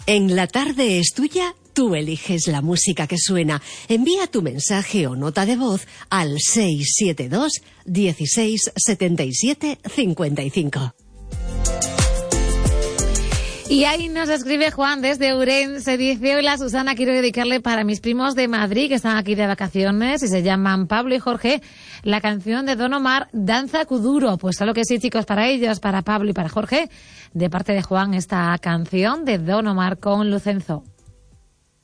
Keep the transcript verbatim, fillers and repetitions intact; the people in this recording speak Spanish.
En La Tarde es Tuya, tú eliges la música que suena. Envía tu mensaje o nota de voz al seis siete dos, dieciséis, setenta y siete, cincuenta y cinco. Y ahí nos escribe Juan desde Ourense. Dice: hola Susana, quiero dedicarle para mis primos de Madrid que están aquí de vacaciones y se llaman Pablo y Jorge la canción de Don Omar, Danza Kuduro. Pues claro que sí, chicos, para ellos, para Pablo y para Jorge, de parte de Juan, esta canción de Don Omar con Lucenzo.